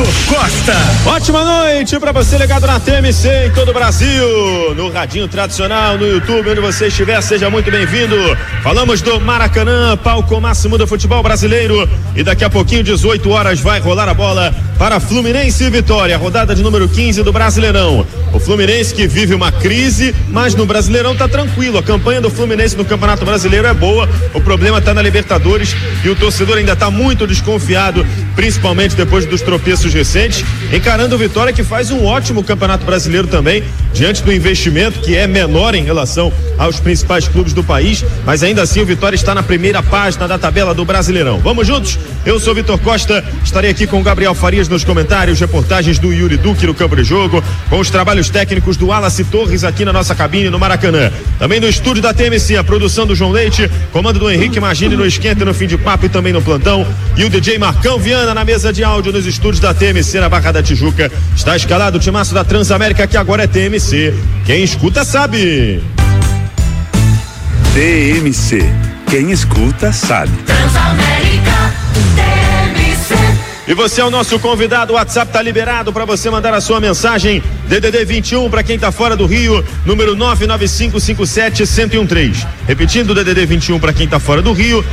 Vitor Costa. Ótima noite pra você ligado na TMC em todo o Brasil, no radinho tradicional, no YouTube, onde você estiver, seja muito bem-vindo. Falamos do Maracanã, palco máximo do futebol brasileiro, e daqui a pouquinho, 18 horas, vai rolar a bola para Fluminense e Vitória, rodada de número 15 do Brasileirão. O Fluminense que vive uma crise, mas no Brasileirão tá tranquilo. A campanha do Fluminense no Campeonato Brasileiro é boa, o problema tá na Libertadores e o torcedor ainda tá muito desconfiado, principalmente depois dos tropeços recentes, encarando o Vitória, que faz um ótimo Campeonato Brasileiro também, diante do investimento que é menor em relação aos principais clubes do país, mas ainda assim o Vitória está na primeira página da tabela do Brasileirão. Vamos juntos? Eu sou Vitor Costa, estarei aqui com o Gabriel Farias nos comentários, reportagens do Yuri Duque no campo de jogo, com os trabalhos técnicos do Wallace Torres aqui na nossa cabine no Maracanã. Também no estúdio da TMC, a produção do João Leite, comando do Henrique Magini no esquenta e no fim de papo e também no plantão, e o DJ Marcão Viana na mesa de áudio nos estúdios da TMC na Barra da Tijuca. Está escalado o timaço da Transamérica, que agora é TMC. Quem escuta sabe. TMC. Quem escuta sabe. Transamérica, TMC. E você é o nosso convidado, o WhatsApp tá liberado para você mandar a sua mensagem, DDD 21 para quem tá fora do Rio, número 99557-1013. Repetindo, DDD 21 para quem tá fora do Rio,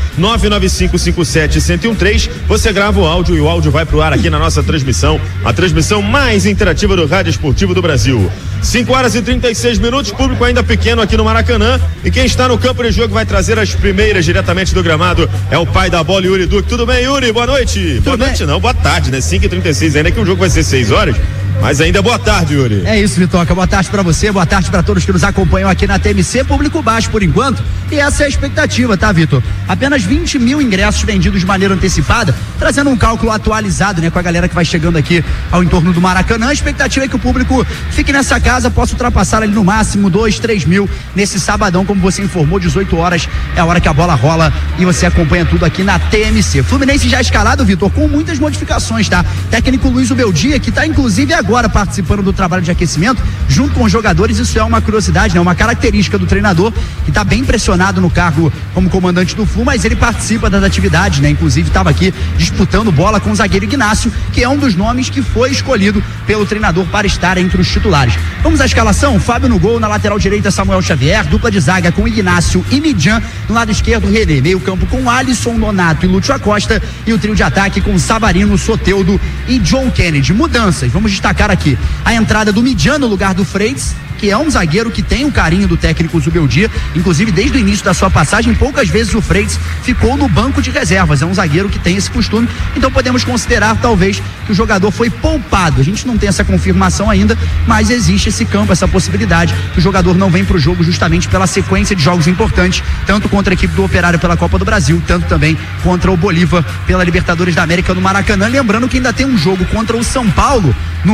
99557-1013. Você grava o áudio e o áudio vai pro ar aqui na nossa transmissão, a transmissão mais interativa do Rádio Esportivo do Brasil. 5 horas e 36 minutos, público ainda pequeno aqui no Maracanã, e quem está no campo de jogo vai trazer as primeiras diretamente do gramado, é o pai da bola, Yuri Duque. Tudo bem, Yuri? Boa noite. Boa noite não, boa tarde, né? 5h36, ainda que o jogo vai ser 6 horas, mas ainda boa tarde, Yuri. É isso, Vitoca, boa tarde pra você, boa tarde pra todos que nos acompanham aqui na TMC, público baixo por enquanto, e essa é a expectativa, tá, Vitor? Apenas 20 mil ingressos vendidos de maneira antecipada, trazendo um cálculo atualizado, né, com a galera que vai chegando aqui ao entorno do Maracanã. A expectativa é que o público fique nessa casa, possa ultrapassar ali no máximo 2, 3 mil nesse sabadão, como você informou, 18 horas é a hora que a bola rola e você acompanha tudo aqui na TMC. Fluminense já escalado, Vitor, com muitas modificações, tá? Técnico Luiz Ubeldia, que tá inclusive agora participando do trabalho de aquecimento junto com os jogadores. Isso é uma curiosidade, né? Uma característica do treinador, que tá bem pressionado no cargo como comandante do Flu, mas ele participa das atividades, né? Inclusive estava aqui disputando bola com o zagueiro Ignácio, que é um dos nomes que foi escolhido pelo treinador para estar entre os titulares. Vamos à escalação: Fábio no gol, na lateral direita Samuel Xavier, dupla de zaga com Ignácio e Midjan, no lado esquerdo René, meio campo com Alisson, Nonato e Lúcio Acosta, e o trio de ataque com Savarino, Soteldo e John Kennedy. Mudanças, vamos destacar aqui a entrada do Midjan no lugar do Freitas, que é um zagueiro que tem o carinho do técnico Zubeldia, inclusive desde o início da sua passagem, poucas vezes o Freitas ficou no banco de reservas, é um zagueiro que tem esse costume, então podemos considerar talvez que o jogador foi poupado. A gente não tem essa confirmação ainda, mas existe esse campo, essa possibilidade que o jogador não vem para o jogo justamente pela sequência de jogos importantes, tanto contra a equipe do Operário pela Copa do Brasil, tanto também contra o Bolívar pela Libertadores da América no Maracanã. Lembrando que ainda tem um jogo contra o São Paulo no